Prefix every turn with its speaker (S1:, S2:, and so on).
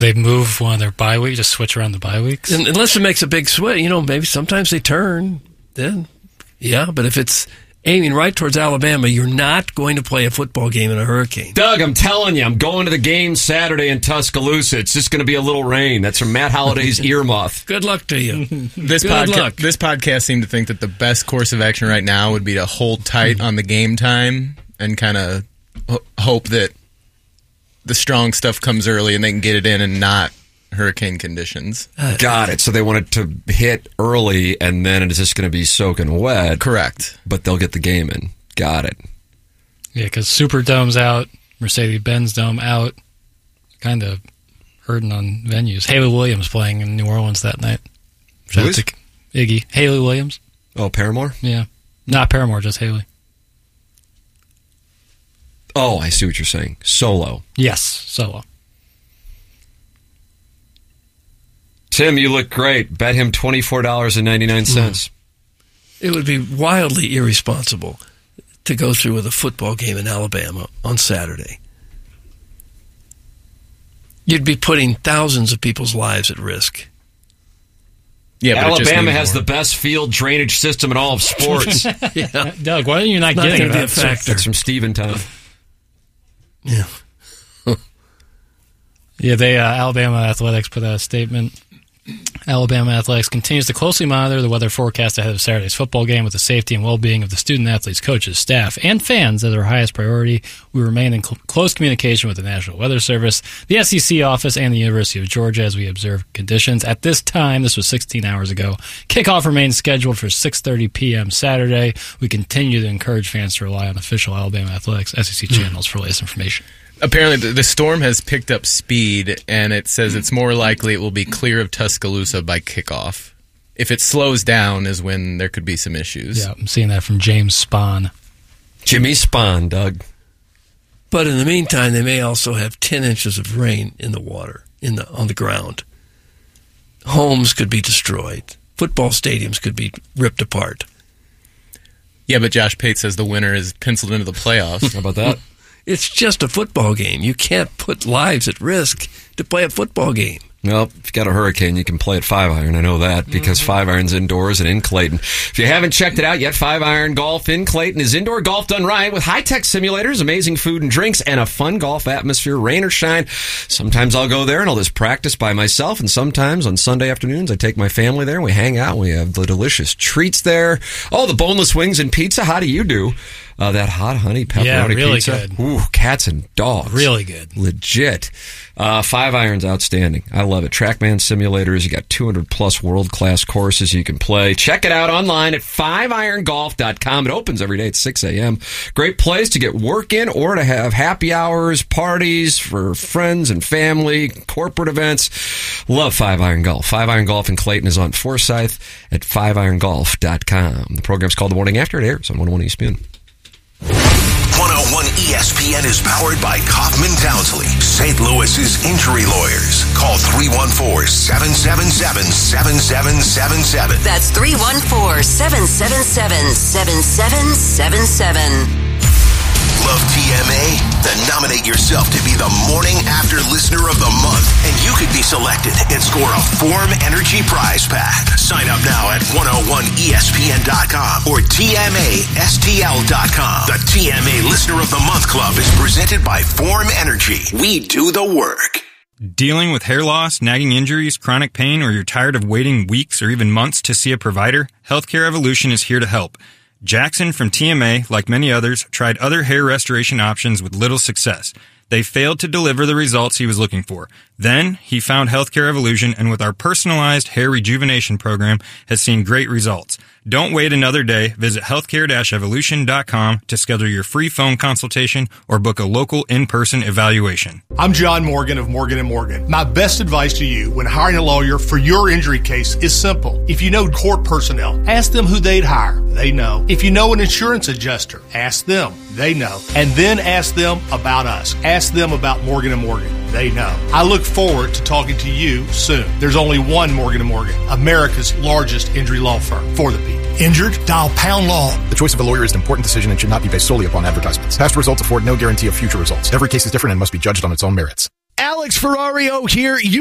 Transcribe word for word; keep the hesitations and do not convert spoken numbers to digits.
S1: They move one of their bye weeks, just switch around the bye weeks?
S2: And unless it makes a big swing, you know, maybe sometimes they turn, then, yeah, but if it's aiming right towards Alabama, you're not going to play a football game in a hurricane.
S3: Doug, I'm telling you, I'm going to the game Saturday in Tuscaloosa. It's just going to be a little rain. That's from Matt Holliday's earmuff.
S2: Good luck to you.
S4: This,
S2: Good
S4: podca-
S2: luck.
S4: this podcast seemed to think that the best course of action right now would be to hold tight on the game time and kind of ho- hope that the strong stuff comes early and they can get it in and not hurricane conditions.
S3: Got it. So they want it to hit early, and then it's just going to be soaking wet.
S4: Correct.
S3: But they'll get the game in. Got it.
S1: Yeah, because Superdome's out, Mercedes-Benz Dome out. Kind of hurting on venues. Haley Williams playing in New Orleans that night.
S3: Who is?
S1: Iggy. Haley Williams.
S3: Oh, Paramore?
S1: Yeah. Not Paramore, just Haley.
S3: Oh, I see what you're saying. Solo.
S1: Yes, solo.
S3: Tim, you look great. Bet him twenty-four dollars and ninety-nine cents.
S2: Mm. It would be wildly irresponsible to go through with a football game in Alabama on Saturday. You'd be putting thousands of people's lives at risk.
S4: Yeah, but
S3: Alabama has the best field drainage system in all of sports.
S2: Yeah.
S1: Doug, why are you not
S2: Not
S1: getting
S2: gonna be
S1: that?
S2: a factor.
S3: That's from Steventown.
S2: Yeah.
S1: Yeah, they uh, Alabama Athletics put out a statement. Alabama Athletics continues to closely monitor the weather forecast ahead of Saturday's football game with the safety and well-being of the student-athletes, coaches, staff, and fans as our highest priority. We remain in cl- close communication with the National Weather Service, the S E C office, and the University of Georgia as we observe conditions. At this time, this was sixteen hours ago, kickoff remains scheduled for six thirty p.m. Saturday. We continue to encourage fans to rely on official Alabama Athletics S E C channels for latest information.
S4: Apparently, the, the storm has picked up speed, and it says it's more likely it will be clear of Tuscaloosa by kickoff. If it slows down is when there could be some issues.
S1: Yeah, I'm seeing that from James Spahn.
S3: Jimmy Spahn, Doug.
S2: But in the meantime, they may also have ten inches of rain in the water, in the on the ground. Homes could be destroyed. Football stadiums could be ripped apart.
S4: Yeah, but Josh Pate says the winner is penciled into the playoffs.
S3: How about that?
S2: It's just a football game. You can't put lives at risk to play a football game.
S3: Well, if you got a hurricane, you can play at Five Iron. I know that because mm-hmm. Five Iron's indoors and in Clayton. If you haven't checked it out yet, Five Iron Golf in Clayton is indoor golf done right with high-tech simulators, amazing food and drinks, and a fun golf atmosphere, rain or shine. Sometimes I'll go there and I'll just practice by myself, and sometimes on Sunday afternoons I take my family there and we hang out. We have the delicious treats there. Oh, the boneless wings and pizza. How do you do? Uh, that hot honey pepperoni
S1: yeah, really
S3: pizza.
S1: Good.
S3: Ooh, cats and dogs.
S1: Really good.
S3: Legit. Uh, Five Iron's outstanding. I love it. TrackMan simulators. You got two hundred plus world-class courses you can play. Check it out online at five iron golf dot com. It opens every day at six a.m. Great place to get work in or to have happy hours, parties for friends and family, corporate events. Love Five Iron Golf. Five Iron Golf in Clayton is on Forsyth at five iron golf dot com. The program's called The Morning After. It airs on one oh one E S P N.
S5: one oh one E S P N is powered by Kaufman Townsley, Saint Louis's injury lawyers. Call three one four, seven seven seven, seven seven seven seven.
S6: That's three one four, seven seven seven, seven seven seven seven.
S5: Love T M A? Then nominate yourself to be the Morning After Listener of the Month, and you could be selected and score a Form Energy prize pack. Sign up now at one oh one E S P N dot com or T M A S T L dot com. The T M A Listener of the Month Club is presented by Form Energy. We do the work.
S7: Dealing with hair loss, nagging injuries, chronic pain, or you're tired of waiting weeks or even months to see a provider? Healthcare Evolution is here to help. Jackson from T M A, like many others, tried other hair restoration options with little success. They failed to deliver the results he was looking for. Then, he found Healthcare Evolution, and with our personalized hair rejuvenation program, has seen great results. Don't wait another day. Visit healthcare evolution dot com to schedule your free phone consultation or book a local in-person evaluation.
S8: I'm John Morgan of Morgan and Morgan. My best advice to you when hiring a lawyer for your injury case is simple. If you know court personnel, ask them who they'd hire. They know. If you know an insurance adjuster, ask them. They know. And then ask them about us. Ask them about Morgan and Morgan. They know. I look forward to talking to you soon. There's only one Morgan and Morgan, America's largest injury law firm for the people. Injured? Dial pound law.
S9: The choice of a lawyer is an important decision and should not be based solely upon advertisements. Past results afford no guarantee of future results. Every case is different and must be judged on its own merits. Alex Ferrario here. You